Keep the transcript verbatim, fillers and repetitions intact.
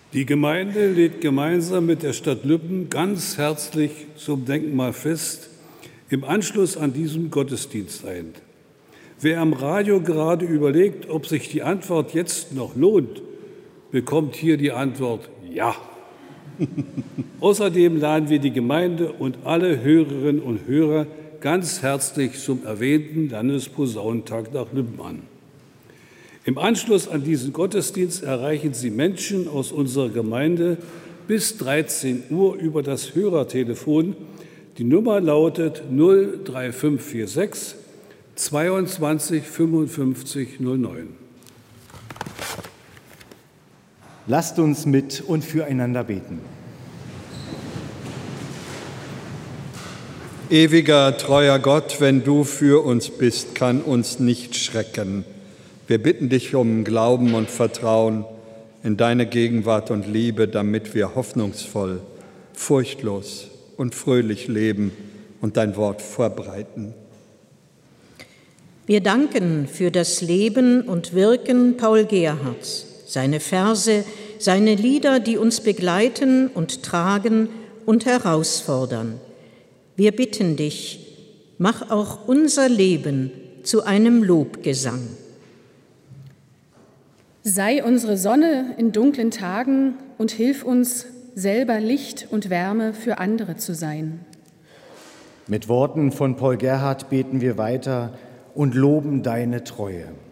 Die Gemeinde lädt gemeinsam mit der Stadt Lübben ganz herzlich zum Denkmalfest im Anschluss an diesen Gottesdienst ein. Wer am Radio gerade überlegt, ob sich die Antwort jetzt noch lohnt, bekommt hier die Antwort Ja. Außerdem laden wir die Gemeinde und alle Hörerinnen und Hörer ganz herzlich zum erwähnten Landesposaunentag nach Lübben an. Im Anschluss an diesen Gottesdienst erreichen Sie Menschen aus unserer Gemeinde bis dreizehn Uhr über das Hörertelefon. Die Nummer lautet null drei fünf vier sechs zweiundzwanzig fünfundfünfzig null neun. Lasst uns mit und füreinander beten. Ewiger, treuer Gott, wenn du für uns bist, kann uns nicht schrecken. Wir bitten dich um Glauben und Vertrauen in deine Gegenwart und Liebe, damit wir hoffnungsvoll, furchtlos und fröhlich leben und dein Wort verbreiten. Wir danken für das Leben und Wirken Paul Gerhards, seine Verse, seine Lieder, die uns begleiten und tragen und herausfordern. Wir bitten dich, mach auch unser Leben zu einem Lobgesang. Sei unsere Sonne in dunklen Tagen und hilf uns, selber Licht und Wärme für andere zu sein. Mit Worten von Paul Gerhard beten wir weiter und loben deine Treue.